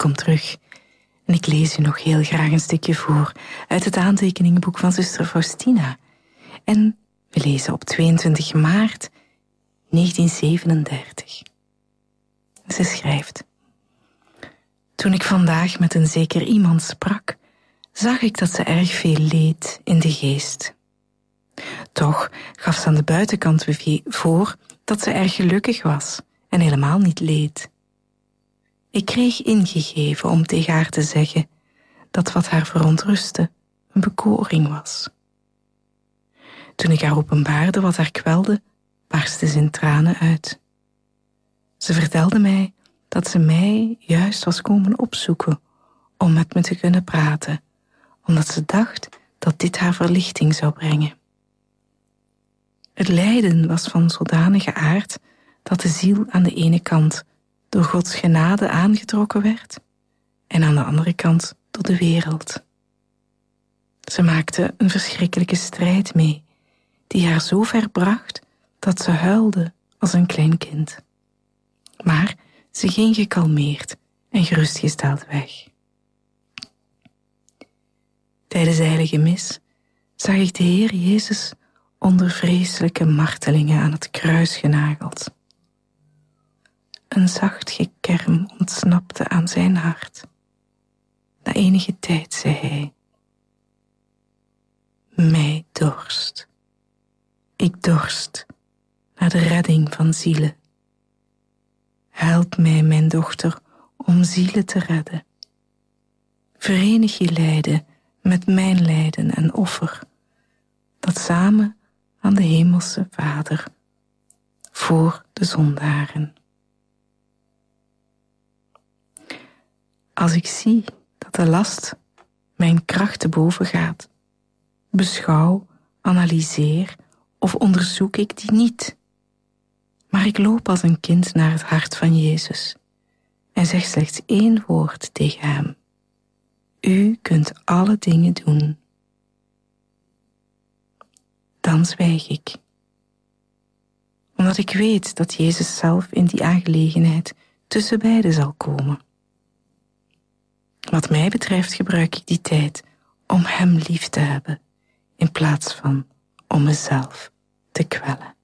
welkom terug. En ik lees u nog heel graag een stukje voor uit het aantekeningenboek van zuster Faustina. En we lezen op 22 maart 1937. Ze schrijft: Toen ik vandaag met een zeker iemand sprak, zag ik dat ze erg veel leed in de geest. Toch gaf ze aan de buitenkant voor dat ze erg gelukkig was en helemaal niet leed. Ik kreeg ingegeven om tegen haar te zeggen dat wat haar verontrustte een bekoring was. Toen ik haar openbaarde wat haar kwelde, barstte ze in tranen uit. Ze vertelde mij dat ze mij juist was komen opzoeken om met me te kunnen praten, omdat ze dacht dat dit haar verlichting zou brengen. Het lijden was van zodanige aard dat de ziel aan de ene kant door Gods genade aangetrokken werd en aan de andere kant door de wereld. Ze maakte een verschrikkelijke strijd mee, die haar zo ver bracht dat ze huilde als een klein kind. Maar ze ging gekalmeerd en gerustgesteld weg. Tijdens de heilige mis zag ik de Heer Jezus onder vreselijke martelingen aan het kruis genageld. Een zacht gekerm ontsnapte aan zijn hart. Na enige tijd zei hij: Mij dorst. Ik dorst naar de redding van zielen. Help mij, mijn dochter, om zielen te redden. Verenig je lijden met mijn lijden en offer, dat samen aan de hemelse Vader voor de zondaren. Als ik zie dat de last mijn krachten boven gaat, beschouw, analyseer of onderzoek ik die niet. Maar ik loop als een kind naar het hart van Jezus en zeg slechts 1 woord tegen hem: U kunt alle dingen doen. Dan zwijg ik, omdat ik weet dat Jezus zelf in die aangelegenheid tussen beiden zal komen. Wat mij betreft gebruik ik die tijd om hem lief te hebben, in plaats van om mezelf te kwellen.